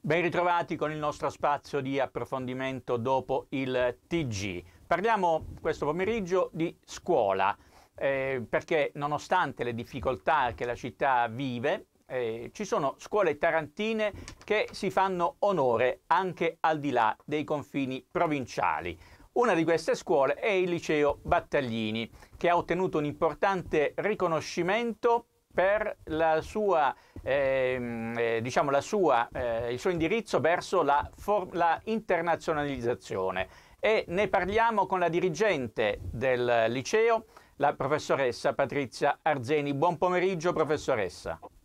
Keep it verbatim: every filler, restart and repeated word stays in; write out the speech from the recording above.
Ben ritrovati con il nostro spazio di approfondimento dopo il T G. Parliamo questo pomeriggio di scuola, eh, perché nonostante le difficoltà che la città vive, eh, ci sono scuole tarantine che si fanno onore anche al di là dei confini provinciali. Una di queste scuole è il Liceo Battaglini, che ha ottenuto un importante riconoscimento per la sua, eh, eh, diciamo la sua, eh, il suo indirizzo verso la, la internazionalizzazione. E ne parliamo con la dirigente del liceo, la professoressa Patrizia Arzeni. Buon pomeriggio, professoressa.